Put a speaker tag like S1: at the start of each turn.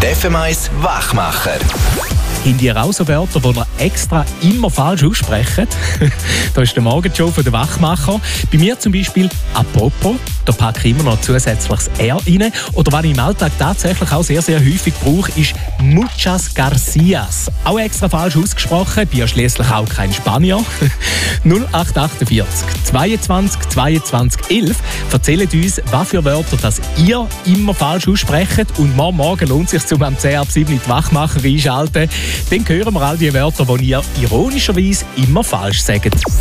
S1: Der FM 1 Wachmacher.
S2: Habt ihr auch so Wörter, die ihr extra immer falsch aussprechen? Da ist der Morgenshow von der Wachmacher. Bei mir zum Beispiel «apropos». Da packe ich immer noch zusätzliches «r» rein. Oder was ich im Alltag tatsächlich auch sehr, sehr häufig brauche, ist «muchas Garcias». Auch extra falsch ausgesprochen, bin ja schliesslich auch kein Spanier. 0848 22 22 11 erzählt uns, was für Wörter das ihr immer falsch aussprecht. Und morgen lohnt es sich, am 10 ab 7 die Wachmacher einschalten. Dann hören wir all die Wörter, die ihr ironischerweise immer falsch sagt.